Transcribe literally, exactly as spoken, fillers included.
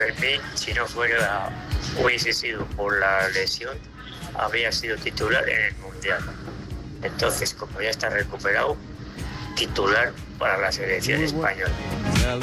Fermín, si no fuera, hubiese sido por la lesión, habría sido titular en el Mundial. Entonces, como ya está recuperado, titular para la selección española.